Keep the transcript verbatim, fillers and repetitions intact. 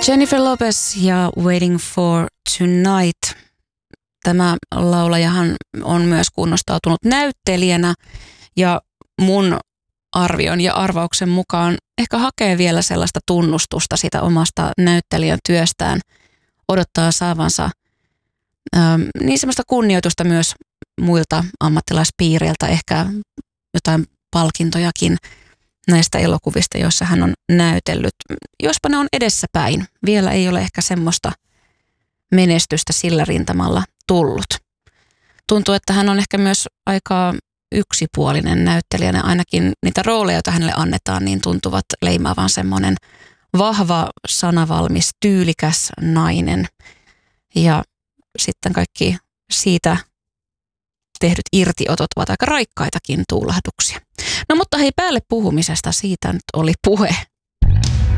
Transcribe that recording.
Jennifer Lopez ja Waiting for Tonight. Tämä laulajahan on myös kunnostautunut näyttelijänä ja mun arvion ja arvauksen mukaan ehkä hakee vielä sellaista tunnustusta sitä omasta näyttelijän työstään, odottaa saavansa ähm, niin semmoista kunnioitusta myös muilta ammattilaispiireiltä, ehkä jotain palkintojakin näistä elokuvista, joissa hän on näytellyt. Jospa ne on edessäpäin. Vielä ei ole ehkä semmoista menestystä sillä rintamalla tullut. Tuntuu, että hän on ehkä myös aika yksipuolinen näyttelijänä. Ainakin niitä rooleja, joita hänelle annetaan, niin tuntuvat leimaavan semmoinen vahva, sanavalmis, tyylikäs nainen. Ja sitten kaikki siitä tehdyt irtiotot ovat aika raikkaitakin tuulahduksia. No mutta hei, päälle puhumisesta siitä nyt oli puhe.